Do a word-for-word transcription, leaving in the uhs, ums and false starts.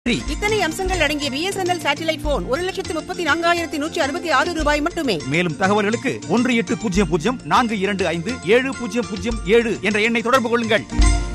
இத்தனை அம்சங்கள் அடங்கிய பிஎஸ்என்எல் சேட்டலைட் போன் ஒரு லட்சத்து முப்பத்தி நான்காயிரத்தி நூற்றி அறுபத்தி ஆறு ரூபாய் மட்டுமே. மேலும் தகவல்களுக்கு ஒன்று எட்டு பூஜ்ஜியம் பூஜ்ஜியம் நான்கு இரண்டு ஐந்து ஏழு பூஜ்ஜியம் பூஜ்ஜியம் ஏழு என்ற எண்ணை தொடர்பு கொள்ளுங்கள்.